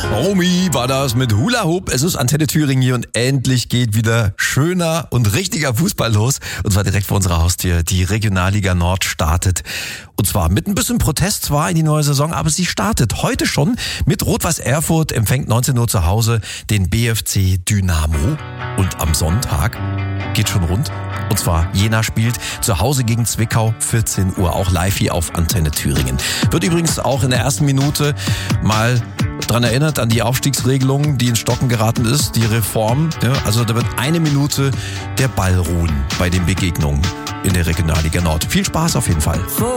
Romy war das mit Hula Hoop. Es ist Antenne Thüringen hier und endlich geht wieder schöner und richtiger Fußball los. Und zwar direkt vor unserer Haustür. Die Regionalliga Nord startet. Und zwar mit ein bisschen Protest zwar in die neue Saison, aber sie startet heute schon mit Rot-Weiß Erfurt, empfängt 19 Uhr zu Hause den BFC Dynamo. Und am Sonntag geht schon rund. Und zwar Jena spielt zu Hause gegen Zwickau, 14 Uhr, auch live hier auf Antenne Thüringen. Wird übrigens auch in der ersten Minute mal dran erinnert an die Aufstiegsregelung, die ins Stocken geraten ist, die Reform. Ja, also da wird eine Minute der Ball ruhen bei den Begegnungen in der Regionalliga Nord. Viel Spaß auf jeden Fall.